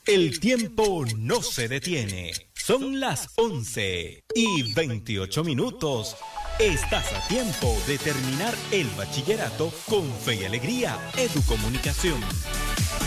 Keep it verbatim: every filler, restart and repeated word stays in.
El tiempo no se detiene. Son las once y veintiocho minutos. Estás a tiempo de terminar el bachillerato con fe y alegría. Educomunicación.